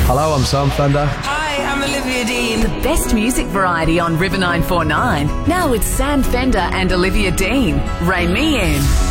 Hello, I'm Sam Fender. Hi, I'm Olivia Dean. The best music variety on River 949. Now with Sam Fender and Olivia Dean. Ray Me In.